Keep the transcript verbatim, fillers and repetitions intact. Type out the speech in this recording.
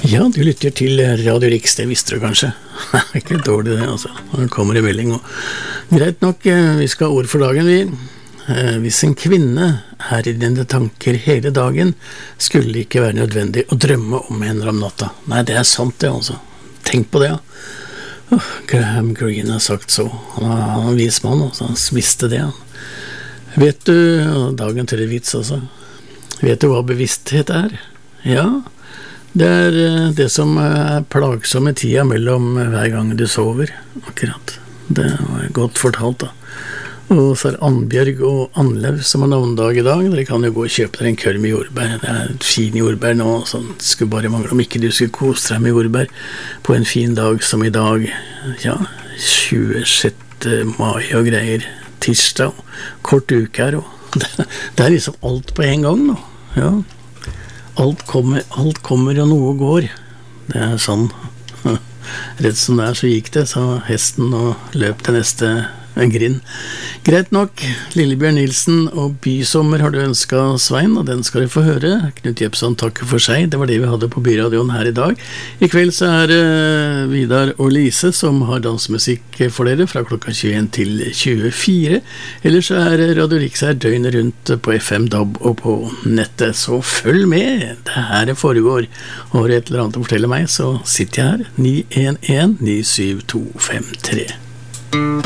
Ja, du lytter til Radio Riks, det visste du kanskje. Det er ikke dårlig det, altså. Nå kommer det melding. Og greit nok, vi skal ha ord for dagen, vi. Hvis en kvinne er i dine tanker hele dagen, skulle det ikke være nødvendig å drømme om henne om natta. Nei, det er sant det, altså. Tenk på det, ja. Oh, Graham Greene har sagt så. Han er, han er en vis mann, altså. Han visste det, han. Vet du, dagen til det vits, altså. Vet du hva bevissthet er? Ja, det er det som er plagsomme tida mellom hver gang du sover, akkurat. Det var godt fortalt da. Og så er Annbjørg og Annlev som har navnedag i dag. Dere kan jo gå og kjøpe dere en kørm med jordbær. Det er et fin jordbær nå, sånn. Det skulle bare mangle om ikke du skulle kose deg med jordbær på en fin dag som i dag. Ja, tjuesjette mai og greier. Tirsdag, kort uke her. Og det, det er liksom alt på en gang nå. Ja. Alt kommer, alt kommer og noe går. Det er sånn. Rett som det er så gikk det, så hesten og løp til neste grind. Greit nok, Lillebjørn Nilsen og Bysommer har du ønsket, Svein, og den skal du få høre. Knut Jepson takker for seg, det var det vi hadde på Byradioen her i dag. I kveld så er det Vidar og Lise som har dansmusikk for dere fra klokka tjueen til tjuefire. Ellers så er Radio Riks her døgnet rundt på F M D A B og på nettet, så følg med, det her det foregår. Og har du et eller annet å fortelle meg, så sitter jeg her, ni en en ni syv to fem tre.